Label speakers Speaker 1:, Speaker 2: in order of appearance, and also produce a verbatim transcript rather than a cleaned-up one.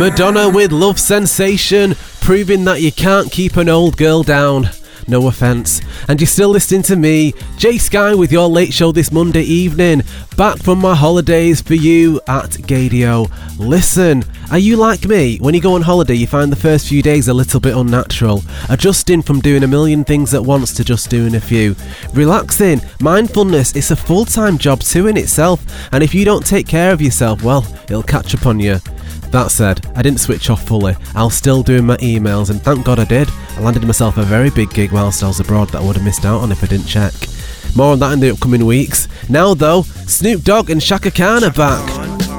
Speaker 1: Madonna with Love Sensation, proving that you can't keep an old girl down. No offence. And you're still listening to me, Jay Sky, with your late show this Monday evening. Back from my holidays for you at Gadio. Listen, are you like me? When you go on holiday, you find the first few days a little bit unnatural. Adjusting from doing a million things at once to just doing a few. Relaxing, mindfulness, it's a full-time job too in itself. And if you don't take care of yourself, well, it'll catch up on you. That said, I didn't switch off fully. I was still doing my emails, and thank God I did. I landed myself a very big gig whilst I was abroad that I would have missed out on if I didn't check. More on that in the upcoming weeks. Now though, Snoop Dogg and Shaka Khan are back.